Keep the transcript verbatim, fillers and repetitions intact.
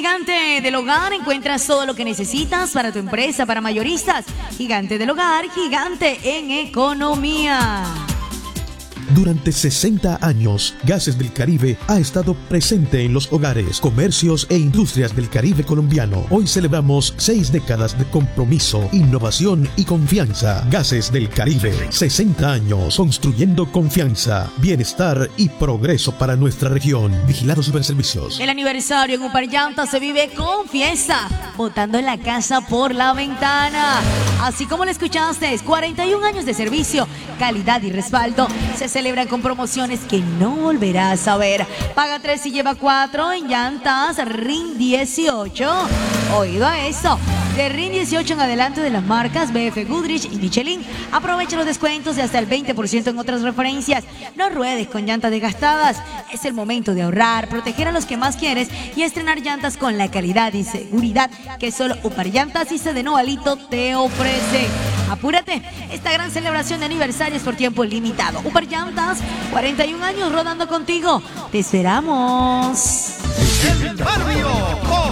Gigante del Hogar, encuentras todo lo que necesitas para tu empresa, para mayoristas. Gigante del Hogar, gigante en economía. Durante sesenta años, Gases del Caribe ha estado presente en los hogares, comercios e industrias del Caribe colombiano. Hoy celebramos seis décadas de compromiso, innovación y confianza. Gases del Caribe, sesenta años construyendo confianza, bienestar y progreso para nuestra región. Vigilado Superservicios. El aniversario en Upar Llantas se vive con fiesta, botando la casa por la ventana. Así como lo escuchaste, cuarenta y un años de servicio, calidad y respaldo. Se celebran con promociones que no volverás a ver. Paga tres y lleva cuatro en llantas R I N dieciocho. Oído a eso. De R I N dieciocho en adelante de las marcas B F Goodrich y Michelin. Aprovecha los descuentos de hasta el veinte por ciento en otras referencias. No ruedes con llantas desgastadas. Es el momento de ahorrar, proteger a los que más quieres y estrenar llantas con la calidad y seguridad que solo Upar Llantas y Sedeno Alito te ofrece. Apúrate, esta gran celebración de aniversario es por tiempo limitado. Upar Llantas, cuarenta y un años rodando contigo. Te esperamos. El barrio.